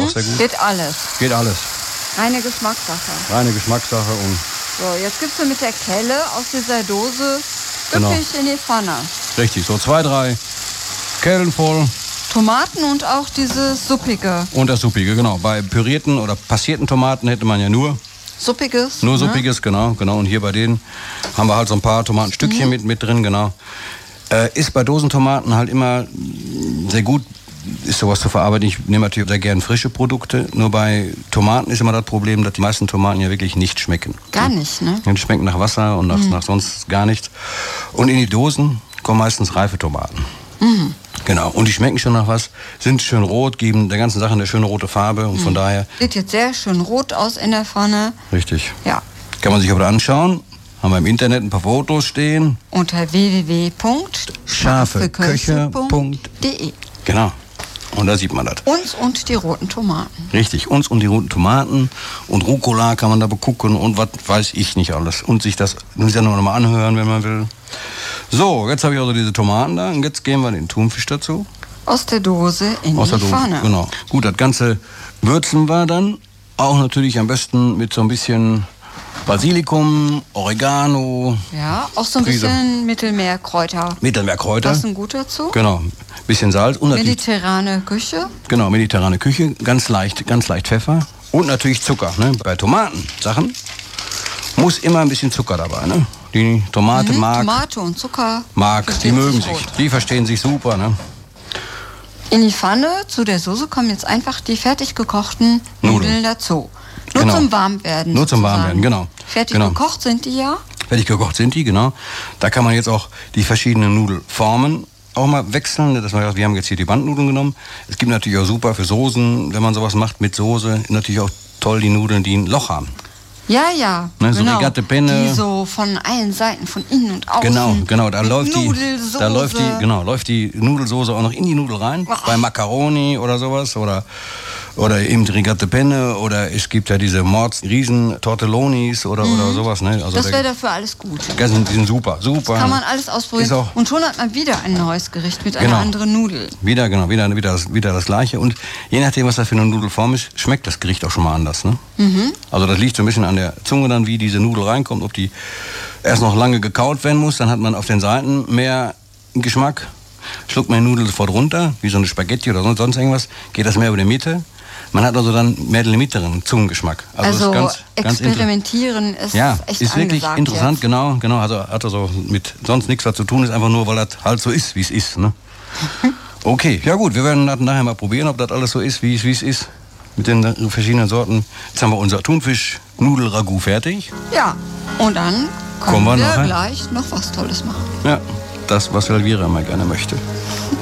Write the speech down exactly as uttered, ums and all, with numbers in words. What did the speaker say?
auch sehr gut. Geht alles. Geht alles. Reine Geschmackssache. Reine Geschmackssache und... So, jetzt gibst du mit der Kelle aus dieser Dose Genau. üppig in die Pfanne. Richtig, so zwei, drei Kellen voll. Tomaten und auch dieses Suppige. Und das Suppige, genau. Bei pürierten oder passierten Tomaten hätte man ja nur... Suppiges. Nur ne? Suppiges, genau, genau. Und hier bei denen haben wir halt so ein paar Tomatenstückchen Mhm. mit, mit drin, genau. Äh, ist bei Dosentomaten halt immer sehr gut, ist sowas zu verarbeiten. Ich nehme natürlich sehr gerne frische Produkte. Nur bei Tomaten ist immer das Problem, dass die meisten Tomaten ja wirklich nicht schmecken. Gar nicht, ne? Die schmecken nach Wasser und nach, mhm. nach sonst gar nichts. Und in die Dosen kommen meistens reife Tomaten. Mhm. Genau, und die schmecken schon nach was, sind schön rot, geben der ganzen Sache eine schöne rote Farbe und von Mhm. daher... Sieht jetzt sehr schön rot aus in der Pfanne. Richtig. Ja. Kann man sich aber anschauen. Haben wir im Internet ein paar Fotos stehen. Unter w w w punkt scharfeköche punkt de. Genau. Und da sieht man das. Uns und die roten Tomaten. Richtig, uns und die roten Tomaten und Rucola kann man da begucken und was weiß ich nicht alles. Und sich das ja noch mal anhören, wenn man will. So, jetzt habe ich also diese Tomaten da und jetzt geben wir den Thunfisch dazu. Aus der Dose in Aus die der Dose, Pfanne. genau. Gut, das Ganze würzen wir dann auch natürlich am besten mit so ein bisschen Basilikum, Oregano. Ja, auch so ein Prise. bisschen Mittelmeerkräuter. Mittelmeerkräuter. Passen gut dazu. Genau, bisschen Salz und natürlich, Mediterrane Küche. genau, mediterrane Küche, ganz leicht, ganz leicht Pfeffer und natürlich Zucker. Ne? Bei Tomatensachen muss immer ein bisschen Zucker dabei. Ne? Die Tomate Mhm, mag, Tomate und Zucker. mag, die verstehen mögen sich sich, gut. die verstehen sich super. Ne? In die Pfanne zu der Soße kommen jetzt einfach die fertig gekochten Nudeln, Nudeln. dazu. Nur Genau. zum Warmwerden. Nur zum sozusagen. Warmwerden, genau. Fertig Genau. gekocht sind die ja. Fertig gekocht sind die, genau. Da kann man jetzt auch die verschiedenen Nudelformen auch mal wechseln. Das war, wir haben jetzt hier die Bandnudeln genommen. Es gibt natürlich auch super für Soßen, wenn man sowas macht mit Soße, natürlich auch toll die Nudeln, die ein Loch haben. Ja, ja. Ne, so genau. Regatte Penne. Die so von allen Seiten, von innen und außen. Genau, genau, da mit läuft die, Nudelsoße. da läuft die, genau, läuft die Nudelsoße auch noch in die Nudel rein, Ach. bei Macaroni oder sowas oder oder eben die Regatte Penne oder es gibt ja diese Mords Riesen Tortellonis oder oder sowas, ne? Also Das der- wäre dafür alles gut. die sind, die sind super, super. Kann man alles ausprobieren. Ist auch- Und schon hat man wieder ein neues Gericht mit einer Genau. anderen Nudel. Wieder, genau, wieder, wieder, das, wieder das Gleiche. Und je nachdem, was das für eine Nudelform ist, schmeckt das Gericht auch schon mal anders. Ne? Mhm. Also das liegt so ein bisschen an der Zunge dann, wie diese Nudel reinkommt. Ob die erst noch lange gekaut werden muss, dann hat man auf den Seiten mehr Geschmack. Schluckt man die Nudel sofort runter, wie so eine Spaghetti oder sonst, sonst irgendwas, geht das mehr über die Mitte. Man hat also dann mehr den mittleren Zungengeschmack. Also, das ist ganz, ganz inter- experimentieren ist ja, echt ist wirklich angesagt interessant, jetzt. genau, genau. Also hat also mit sonst nichts was zu tun, ist einfach nur, weil das halt so ist, wie es ist. Ne? Okay, ja gut, wir werden das nachher mal probieren, ob das alles so ist, wie es wie es ist. Mit den verschiedenen Sorten. Jetzt haben wir unser Thunfisch-Nudel-Ragout fertig. Ja, und dann können Kommen wir wir nachher? gleich noch was Tolles machen. Ja, das, was Elvira mal gerne möchte.